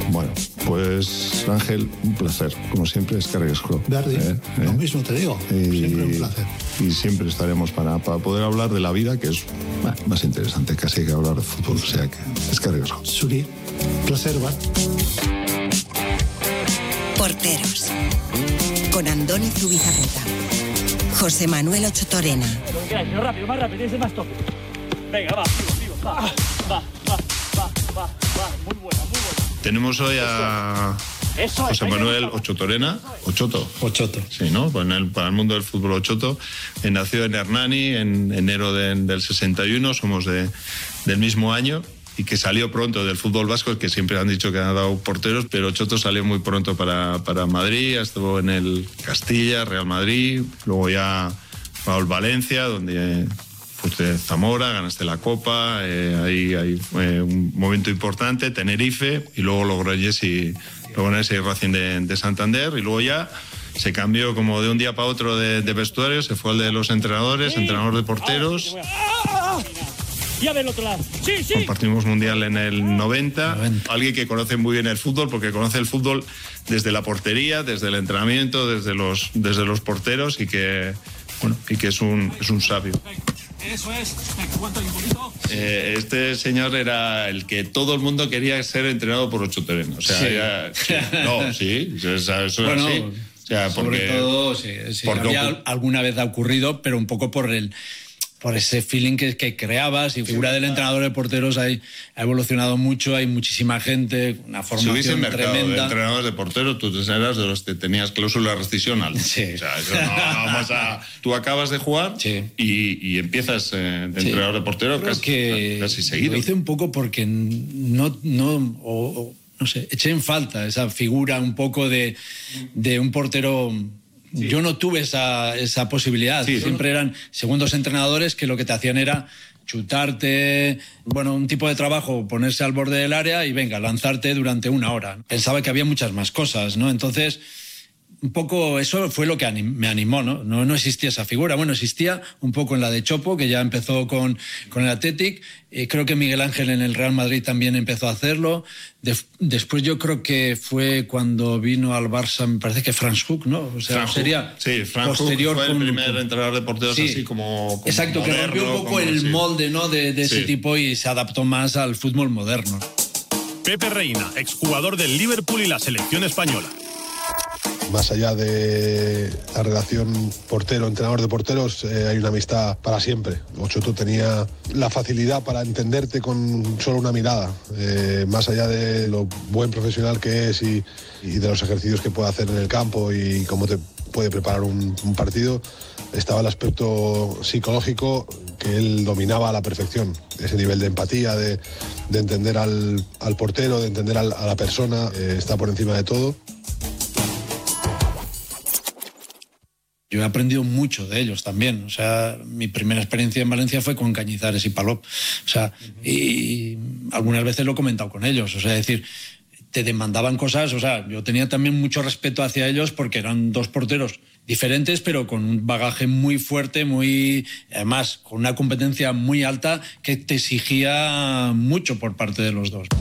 Bueno, pues Ángel, un placer, como siempre, eskerrik-asko. Verdi, lo mismo te digo, siempre un placer. Y siempre estaremos para poder hablar de la vida, que es más interesante casi que hablar de fútbol, o sea que eskerrik-asko. Suri, placer, va. Porteros, con Andoni Zubizarreta, José Manuel Ochotorena. Rápido, más rápido, ese más toque. Venga, va, va, muy buena. Tenemos hoy a José Manuel Ochotorena. Ochoto. Sí, ¿no? Para el mundo del fútbol Ochoto. Nació en Hernani en enero del 61, somos del mismo año. Y que salió pronto del fútbol vasco, que siempre han dicho que han dado porteros, pero Ochoto salió muy pronto para Madrid, estuvo en el Castilla, Real Madrid, luego ya Raúl Valencia, donde fuiste Zamora, ganaste la Copa, ahí fue un momento importante, Tenerife, y luego Logroñés y Racing de Santander, y luego ya se cambió como de un día para otro de vestuario, se fue al de los entrenadores, entrenador de porteros. Ya del otro lado. Sí. Compartimos mundial en el 90. Alguien que conoce muy bien el fútbol, porque conoce el fútbol desde la portería, desde el entrenamiento, desde los porteros, y que es un sabio. Eso es. ¿Cuánto hay un poquito? Este señor era el que todo el mundo quería ser entrenado por Ochotorena. O sea, sí. Eso es bueno, así. O sea, sobre todo, sí, había alguna vez ha ocurrido, pero un poco por ese feeling que creabas, y figura del entrenador de porteros ha evolucionado mucho, hay muchísima gente, una formación tremenda. De entrenadores de porteros, tú eras de los que tenías cláusula de rescisión alta. Sí. O sea, eso tú acabas de jugar y empiezas de entrenador de portero casi seguido. Lo hice un poco porque no sé, eché en falta esa figura un poco de un portero. Sí. Yo no tuve esa posibilidad. Siempre eran segundos entrenadores que lo que te hacían era chutarte, un tipo de trabajo, ponerse al borde del área y venga, lanzarte durante una hora. Pensaba que había muchas más cosas, ¿no? Entonces, un poco eso fue lo que me animó, ¿no? No existía esa figura. Bueno, existía un poco en la de Chopo, que ya empezó con el Athletic. Creo que Miguel Ángel en el Real Madrid también empezó a hacerlo. Después yo creo que fue cuando vino al Barça, me parece que Franz Hook, ¿no? O sea, sería Franz posterior. Hook fue el primer entrenador de porteros así como exacto, moderno, que rompió un poco el molde, ¿no? de ese tipo, y se adaptó más al fútbol moderno. Pepe Reina, exjugador del Liverpool y la selección española. Más allá de la relación portero-entrenador de porteros, hay una amistad para siempre. Ochoto tenía la facilidad para entenderte con solo una mirada. Más allá de lo buen profesional que es y de los ejercicios que puede hacer en el campo y cómo te puede preparar un partido, estaba el aspecto psicológico que él dominaba a la perfección. Ese nivel de empatía, de entender al portero, de entender a la persona, está por encima de todo. Yo he aprendido mucho de ellos también. O sea, mi primera experiencia en Valencia fue con Cañizares y Palop. O sea, y algunas veces lo he comentado con ellos. O sea, es decir, te demandaban cosas. O sea, yo tenía también mucho respeto hacia ellos porque eran dos porteros diferentes, pero con un bagaje muy fuerte, además, con una competencia muy alta que te exigía mucho por parte de los dos.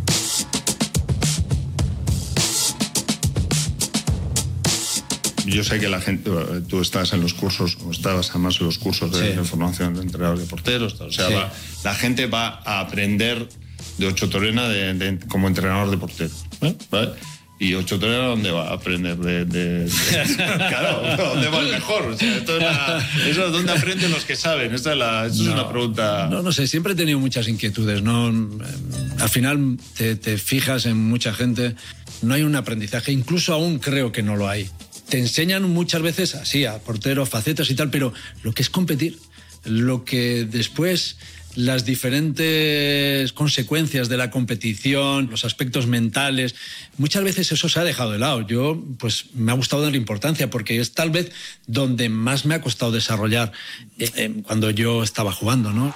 Yo sé que la gente, tú estás en los cursos, o estabas además en los cursos de formación de entrenadores de porteros, o sea, la gente va a aprender de Ochotorena como entrenador de porteros, ¿vale? ¿Y Ochotorena dónde va a aprender? Claro, ¿dónde va el mejor? O sea, eso es donde aprenden los que saben. Es una pregunta. No sé, siempre he tenido muchas inquietudes, ¿no? Al final te fijas en mucha gente, no hay un aprendizaje, incluso aún creo que no lo hay. Te enseñan muchas veces así a porteros, facetas y tal, pero lo que es competir, lo que después las diferentes consecuencias de la competición, los aspectos mentales, muchas veces eso se ha dejado de lado. Yo, pues, me ha gustado darle importancia porque es tal vez donde más me ha costado desarrollar cuando yo estaba jugando, ¿no?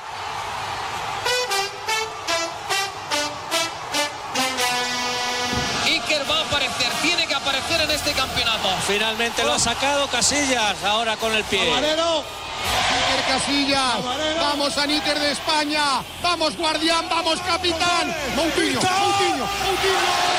Finalmente lo ha sacado Casillas, ahora con el pie. ¡Camarero! Níker Casillas, vamos a Níker de España, vamos guardián, vamos capitán. Moutinho.